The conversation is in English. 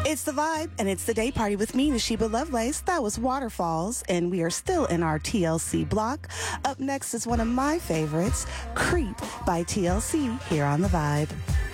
It's the vibe, and it's the day party with me, Nashiba Lovelace. That was Waterfalls, and we are still in our TLC block. Up next is one of my favorites, Creep by TLC, here on The Vibe.